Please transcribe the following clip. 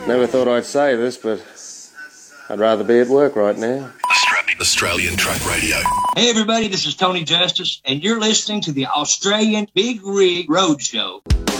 Never thought I'd say this, but I'd rather be at work right now. Australian Truck Radio. Hey everybody, this is Tony Justice, and you're listening to the Australian Big Rig Road Show.